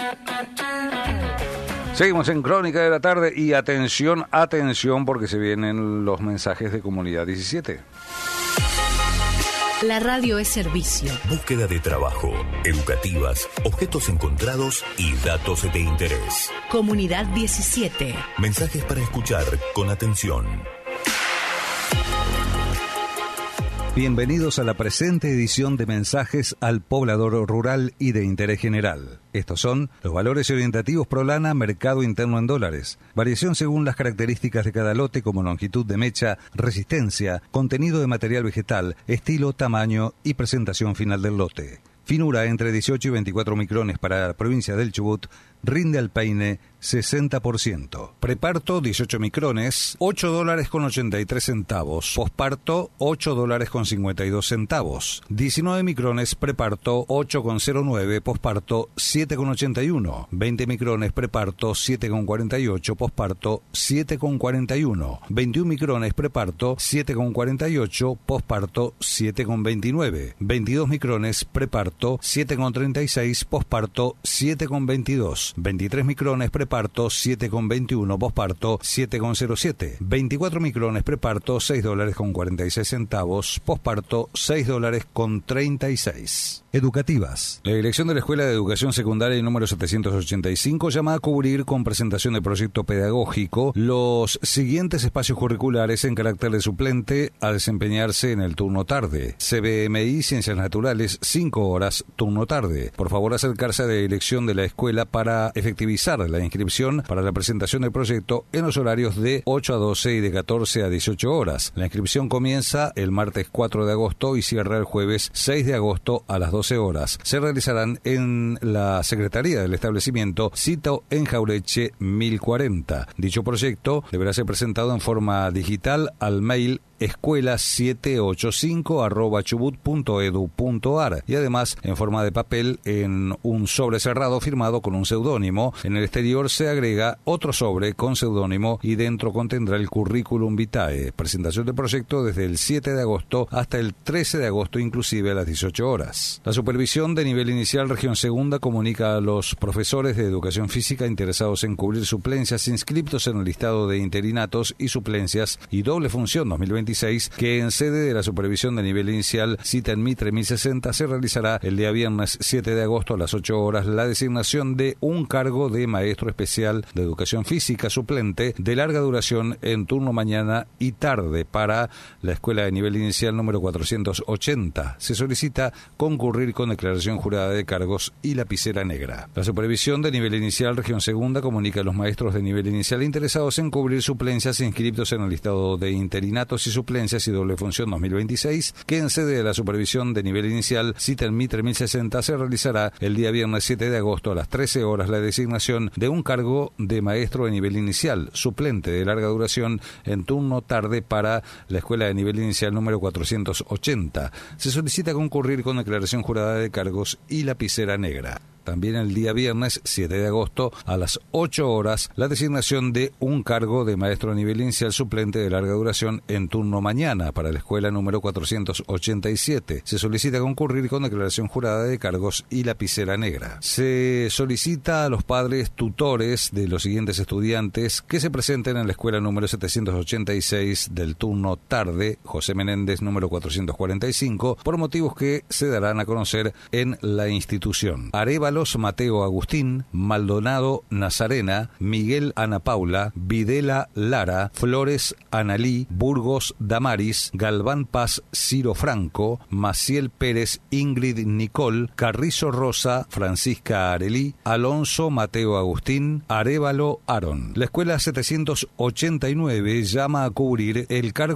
Seguimos en Crónica de la Tarde y atención, porque se vienen los mensajes de Comunidad 17. La radio es servicio. Búsqueda de trabajo, educativas, objetos encontrados y datos de interés. Comunidad 17. Mensajes para escuchar con atención. Bienvenidos a la presente edición de Mensajes al Poblador Rural y de Interés General. Estos son los valores orientativos Prolana, mercado interno en dólares. Variación según las características de cada lote como longitud de mecha, resistencia, contenido de material vegetal, estilo, tamaño y presentación final del lote. Finura entre 18 y 24 micrones para la provincia del Chubut, rinde al peine 60%. Preparto 18 micrones, $8.83. Posparto $8.52. 19 micrones preparto 8,09, posparto 7,81. 20 micrones preparto 7,48, posparto 7,41. 21 micrones preparto 7,48, posparto 7,29. 22 micrones preparto 7,36, posparto 7,22. 23 micrones preparto 7,21, posparto 7,07. 24 micrones preparto $6.46, posparto $6.36. Educativas. La dirección de la Escuela de Educación Secundaria número 785 llama a cubrir con presentación de proyecto pedagógico los siguientes espacios curriculares en carácter de suplente a desempeñarse en el turno tarde. CBMI Ciencias Naturales 5 horas, turno tarde. Por favor acercarse a la dirección de la escuela para efectivizar la inscripción para la presentación del proyecto en los horarios de 8 a 12 y de 14 a 18 horas. La inscripción comienza el martes 4 de agosto y cierra el jueves 6 de agosto a las 12 horas. Se realizarán en la Secretaría del establecimiento, sito en Jaureche 1040. Dicho proyecto deberá ser presentado en forma digital al mail escuela785@chubut.edu.ar y además en forma de papel en un sobre cerrado firmado con un seudónimo. En el exterior se agrega otro sobre con seudónimo y dentro contendrá el currículum vitae. Presentación del proyecto desde el 7 de agosto hasta el 13 de agosto inclusive a las 18 horas. La supervisión de nivel inicial región segunda comunica a los profesores de educación física interesados en cubrir suplencias inscriptos en el listado de interinatos y suplencias y doble función 2026 que en sede de la supervisión de nivel inicial, cita en Mitre 1060, se realizará el día viernes 7 de agosto a las 8 horas la designación de un cargo de maestro especial de educación física suplente de larga duración en turno mañana y tarde para la escuela de nivel inicial número 480. Se solicita concurrir con declaración jurada de cargos y lapicera negra. La supervisión de nivel inicial región segunda comunica a los maestros de nivel inicial interesados en cubrir suplencias inscriptos en el listado de interinatos y suplencias y doble función 2026 que en sede de la supervisión de nivel inicial, cita en Mitre 1060, se realizará el día viernes 7 de agosto a las 13 horas la designación de un cargo de maestro de nivel inicial suplente de larga duración en turno tarde para la escuela de nivel inicial número 480. Se solicita concurrir con declaración jurada de cargos y lapicera negra. También el día viernes 7 de agosto a las 8 horas la designación de un cargo de maestro a nivel inicial suplente de larga duración en turno mañana para la escuela número 487. Se solicita concurrir con declaración jurada de cargos y lapicera negra. Se solicita a los padres tutores de los siguientes estudiantes que se presenten en la escuela número 786 del turno tarde, José Menéndez número 445, por motivos que se darán a conocer en la institución. Arévalo Mateo Agustín, Maldonado Nazarena, Miguel Ana Paula, Videla Lara, Flores Analí, Burgos Damaris, Galván Paz Ciro Franco, Maciel Pérez Ingrid Nicole, Carrizo Rosa Francisca Arelí, Alonso Mateo Agustín, Arévalo Aaron. La escuela 789 llama a cubrir el cargo